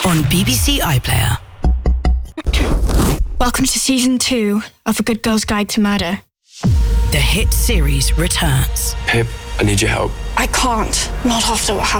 on BBC iPlayer. Welcome to season 2 of A Good Girl's Guide to Murder. The hit series returns. Pip, I need your help. I can't. Not after what happened.